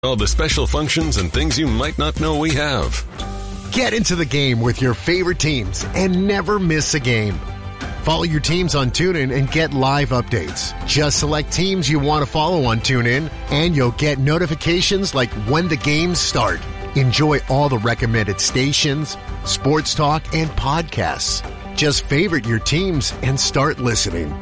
All the special functions and things you might not know we have. Get into the game with your favorite teams and never miss a game. Follow your teams on TuneIn and get live updates. Just select teams you want to follow on TuneIn, and you'll get notifications like when the games start. Enjoy all the recommended stations, sports talk, and podcasts. Just favorite your teams and start listening.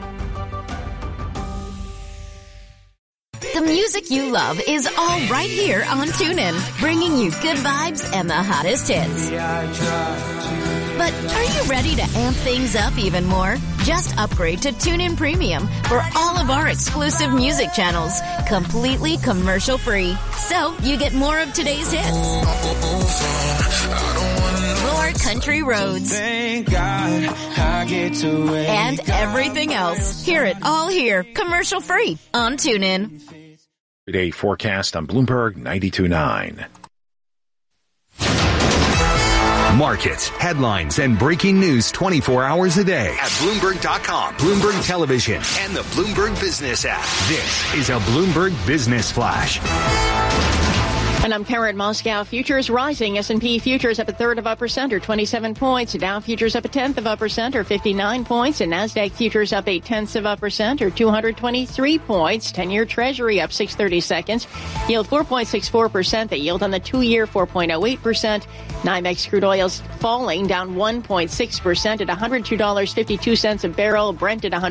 The music you love is all right here on TuneIn, bringing you good vibes and the hottest hits. But are you ready to amp things up even more? Just upgrade to TuneIn Premium for all of our exclusive music channels, completely commercial-free. So you get more of today's hits, more country roads, Thank God I get to and everything else. Hear it all here, commercial-free on TuneIn. Day forecast on Bloomberg 92.9. Markets, headlines, and breaking news 24 hours a day at Bloomberg.com, Bloomberg Television, and the Bloomberg Business app. This is a Bloomberg Business Flash. And I'm Karen Moscow. Futures rising. S&P futures up 1/3%, or 27 points. Dow futures up 1/10%, or 59 points. And NASDAQ futures up 0.8%, or 223 points. 10-year Treasury up 6/32. Yield 4.64%. The yield on the 2-year 4.08%. NYMEX crude oil's falling, down 1.6% at $102.52 a barrel. Brent at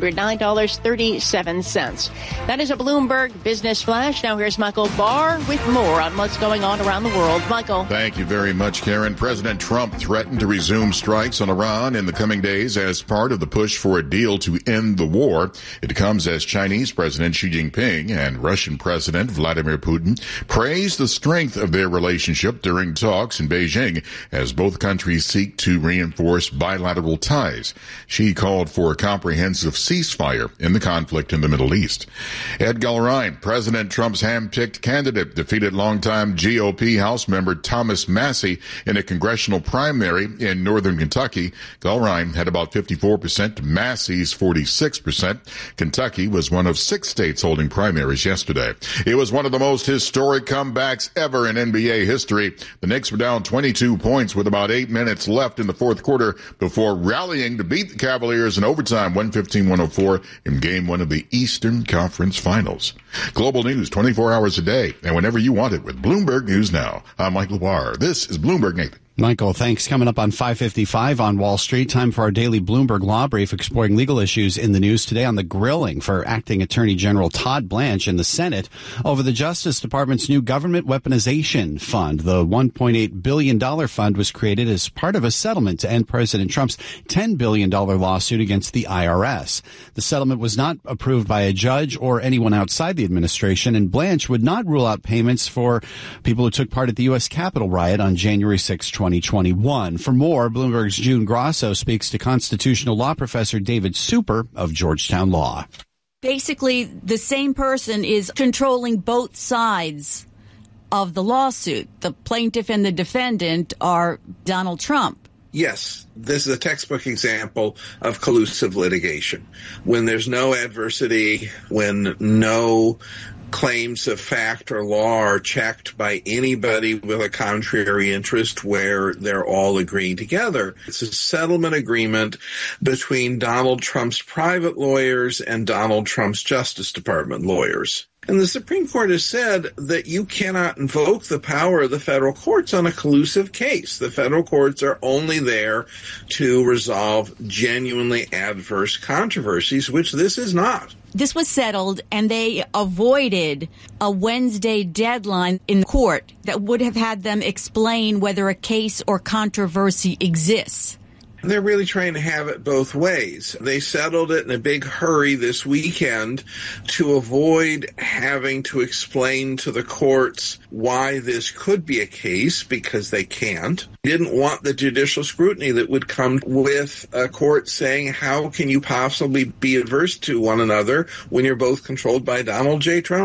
$109.37. That is a Bloomberg Business Flash. Now here's Michael Barr with more on what's going on around the world. Michael. Thank you very much, Karen. President Trump threatened to resume strikes on Iran in the coming days as part of the push for a deal to end the war. It comes as Chinese President Xi Jinping and Russian President Vladimir Putin praised the strength of their relationship during talks in Beijing as both countries seek to reinforce bilateral ties. Xi called for a comprehensive ceasefire in the conflict in the Middle East. Ed Gulrine, President Trump's hand-picked candidate, defeated longtime GOP House member Thomas Massie in a congressional primary in northern Kentucky. Gulrine had about 54% to Massie's 46%. Kentucky was one of 6 states holding primaries yesterday. It was one of the most historic comebacks ever in NBA history. The Knicks were down 22 points with about 8 minutes left in the fourth quarter before rallying to beat the Cavaliers in overtime 115-104 in Game 1 of the Eastern Conference Finals. Global news 24 hours a day and whenever you want it with Bloomberg News Now. I'm Michael Barr. This is Bloomberg Nathan. Michael, thanks. Coming up on 5:55 on Wall Street, time for our daily Bloomberg Law Brief exploring legal issues in the news today on the grilling for Acting Attorney General Todd Blanche in the Senate over the Justice Department's new Government Weaponization Fund. The $1.8 billion fund was created as part of a settlement to end President Trump's $10 billion lawsuit against the IRS. The settlement was not approved by a judge or anyone outside the administration, and Blanche would not rule out payments for people who took part at the U.S. Capitol riot on January 6, 2021. For more, Bloomberg's June Grosso speaks to constitutional law professor David Super of Georgetown Law. Basically, the same person is controlling both sides of the lawsuit. The plaintiff and the defendant are Donald Trump. Yes, this is a textbook example of collusive litigation. When there's no adversity, when no claims of fact or law are checked by anybody with a contrary interest, where they're all agreeing together. It's a settlement agreement between Donald Trump's private lawyers and Donald Trump's Justice Department lawyers. And the Supreme Court has said that you cannot invoke the power of the federal courts on a collusive case. The federal courts are only there to resolve genuinely adverse controversies, which this is not. This was settled, and they avoided a Wednesday deadline in court that would have had them explain whether a case or controversy exists. They're really trying to have it both ways. They settled it in a big hurry this weekend to avoid having to explain to the courts why this could be a case, because they can't. They didn't want the judicial scrutiny that would come with a court saying, how can you possibly be adverse to one another when you're both controlled by Donald J. Trump?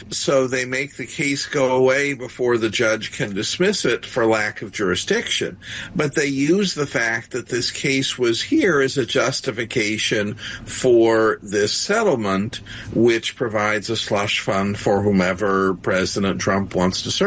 so they make the case go away before the judge can dismiss it for lack of jurisdiction. But they use the fact that this case was here as a justification for this settlement, which provides a slush fund for whomever President Trump wants to serve.